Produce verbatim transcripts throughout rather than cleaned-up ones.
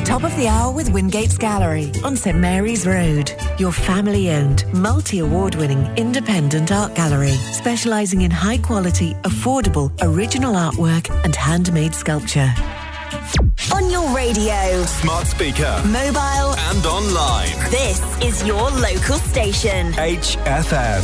Top of the hour with Wingates Gallery on St Mary's Road. Your family-owned, multi-award-winning independent art gallery, specialising in high-quality, affordable, original artwork and handmade sculpture. On your radio, smart speaker, mobile and online. This is your local station. H F M.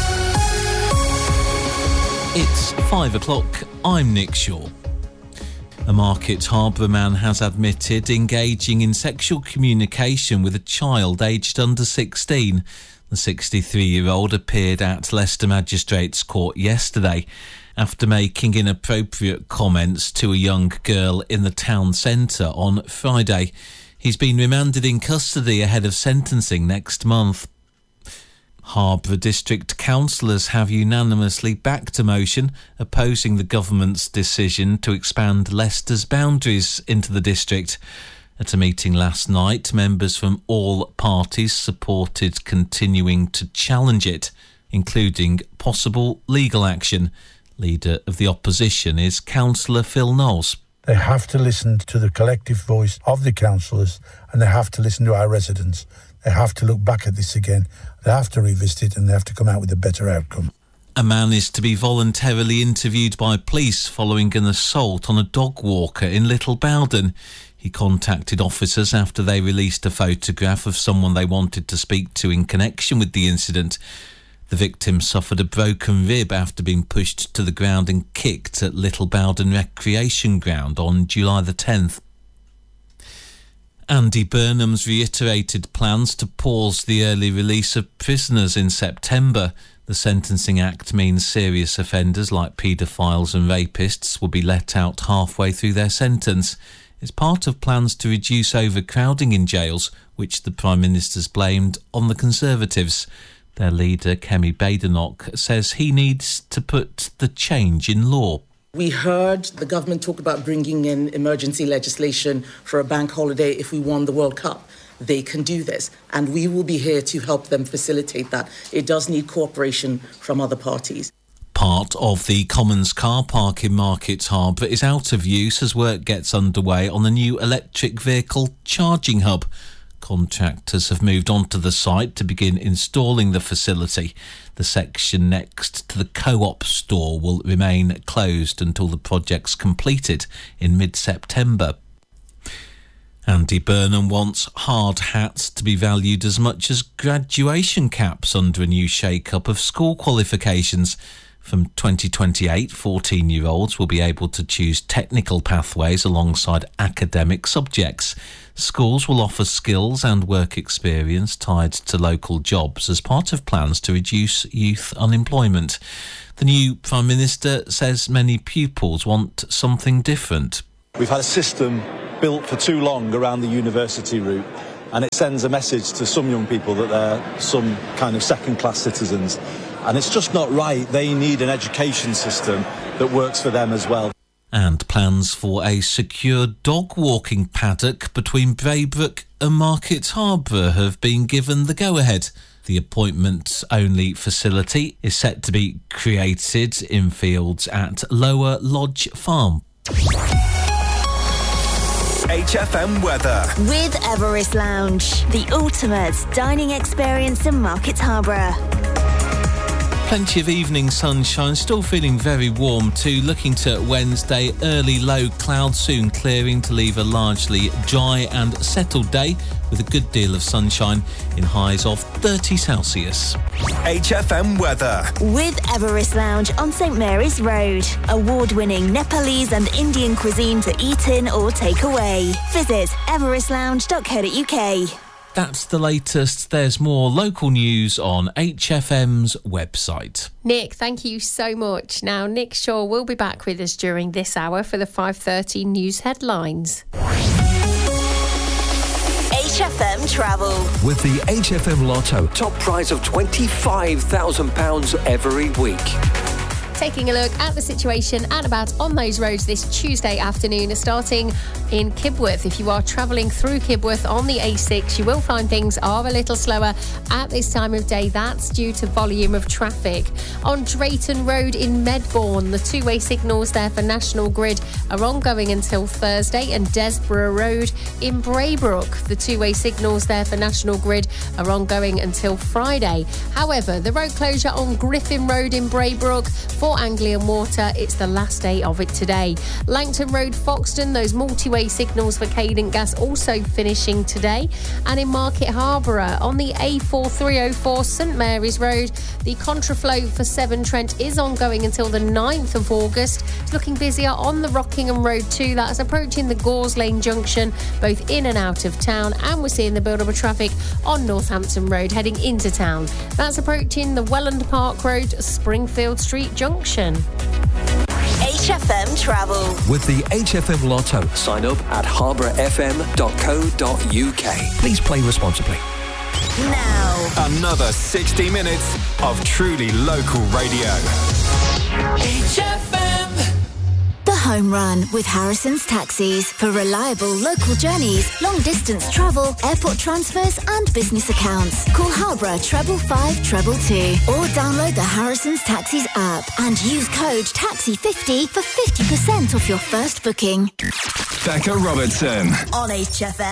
It's five o'clock. I'm Nick Shaw. A Market Harborough man has admitted engaging in sexual communication with a child aged under sixteen. The sixty-three-year-old appeared at Leicester Magistrates Court yesterday after making inappropriate comments to a young girl in the town centre on Friday. He's been remanded in custody ahead of sentencing next month. Harborough District councillors have unanimously backed a motion opposing the government's decision to expand Leicester's boundaries into the district. At a meeting last night, members from all parties supported continuing to challenge it, including possible legal action. Leader of the opposition is Councillor Phil Knowles. They have to listen to the collective voice of the councillors, and they have to listen to our residents. They have to look back at this again. They have to revisit it, and they have to come out with a better outcome. A man is to be voluntarily interviewed by police following an assault on a dog walker in Little Bowden. He contacted officers after they released a photograph of someone they wanted to speak to in connection with the incident. The victim suffered a broken rib after being pushed to the ground and kicked at Little Bowden Recreation Ground on July the tenth. Andy Burnham's reiterated plans to pause the early release of prisoners in September. The Sentencing Act means serious offenders like paedophiles and rapists will be let out halfway through their sentence. It's part of plans to reduce overcrowding in jails, which the Prime Minister's blamed on the Conservatives. Their leader, Kemi Badenoch, says he needs to put the change in law. We heard the government talk about bringing in emergency legislation for a bank holiday if we won the World Cup. They can do this, and we will be here to help them facilitate that. It does need cooperation from other parties. Part of the Commons car park in Market Harborough is out of use as work gets underway on a new electric vehicle charging hub. Contractors have moved onto the site to begin installing the facility. The section next to the Co-op store will remain closed until the project's completed in mid-September. Andy Burnham wants hard hats to be valued as much as graduation caps under a new shake-up of school qualifications. From twenty twenty-eight, fourteen-year-olds will be able to choose technical pathways alongside academic subjects. Schools will offer skills and work experience tied to local jobs as part of plans to reduce youth unemployment. The new Prime Minister says many pupils want something different. We've had a system built for too long around the university route, and it sends a message to some young people that they're some kind of second-class citizens. And it's just not right. They need an education system that works for them as well. And plans for a secure dog walking paddock between Braybrook and Market Harborough have been given the go-ahead. The appointment-only facility is set to be created in fields at Lower Lodge Farm. H F M weather. With Everest Lounge, the ultimate dining experience in Market Harborough. Plenty of evening sunshine, still feeling very warm too. Looking to Wednesday, early low clouds soon clearing to leave a largely dry and settled day with a good deal of sunshine in highs of thirty Celsius. H F M weather. With Everest Lounge on St Mary's Road. Award-winning Nepalese and Indian cuisine to eat in or take away. Visit everest lounge dot co dot uk. That's the latest. There's more local news on H F M's website. Nick, thank you so much. Now, Nick Shaw will be back with us during this hour for the five thirty news headlines. H F M Travel. With the H F M Lotto, top prize of twenty-five thousand pounds every week. Taking a look at the situation and about on those roads this Tuesday afternoon, starting in Kibworth. If you are travelling through Kibworth on the A six, you will find things are a little slower at this time of day. That's due to volume of traffic. On Drayton Road in Medbourne, the two-way signals there for National Grid are ongoing until Thursday, and Desborough Road in Braybrook, the two-way signals there for National Grid are ongoing until Friday. However, the road closure on Griffin Road in Braybrook for Anglian Water, it's the last day of it today. Langton Road, Foxton, those multi-way signals for Cadent Gas also finishing today. And in Market Harborough, on the A four three oh four St Mary's Road, the contraflow for Severn Trent is ongoing until the ninth of August. It's looking busier on the Rockingham Road too. That's approaching the Gores Lane Junction, both in and out of town. And we're seeing the build-up of traffic on Northampton Road heading into town. That's approaching the Welland Park Road, Springfield Street Junction. H F M Travel. With the H F M Lotto. Sign up at harbour f m dot co dot u k. Please play responsibly. Now. Another sixty minutes of truly local radio. H F M. The Home Run with Harrison's Taxis for reliable local journeys, long distance travel, airport transfers and business accounts. Call Harborough treble five treble two or download the Harrison's Taxis app and use code taxi fifty for fifty percent off your first booking. Becca Robertson On H F M.